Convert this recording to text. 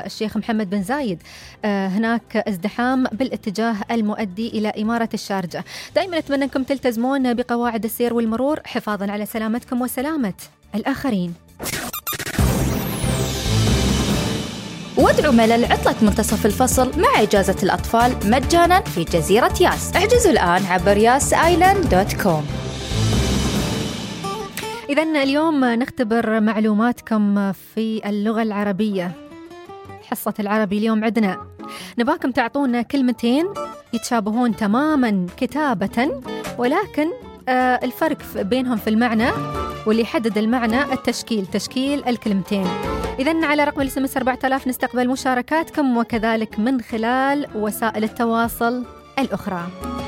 الشيخ محمد بن زايد. هناك ازدحام بالاتجاه المؤدي إلى إمارة الشارجة. دائما أتمنى أنكم تلتزمون بقواعد السير والمرور حفاظا على سلامتكم وسلامة الآخرين. وادعوا ملل عطلة منتصف الفصل مع إجازة الأطفال مجانا في جزيرة ياس. احجزوا الآن عبر yasisland.com. إذن اليوم نختبر معلوماتكم في اللغة العربية. حصة العربي اليوم عندنا نباكم تعطونا كلمتين يتشابهون تماما كتابة، ولكن الفرق بينهم في المعنى، واللي يحدد المعنى تشكيل الكلمتين. إذن على رقم الSMS 4000 نستقبل مشاركاتكم، وكذلك من خلال وسائل التواصل الأخرى.